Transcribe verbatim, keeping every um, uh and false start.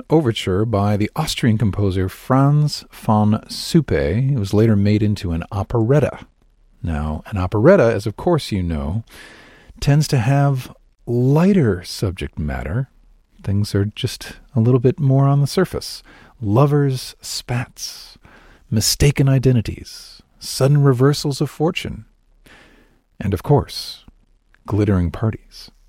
overture by the Austrian composer Franz von Suppe. It was later made into an operetta. Now, an operetta, as of course you know, tends to have lighter subject matter. Things are just a little bit more on the surface. Lovers' spats, mistaken identities, sudden reversals of fortune, and of course, glittering parties.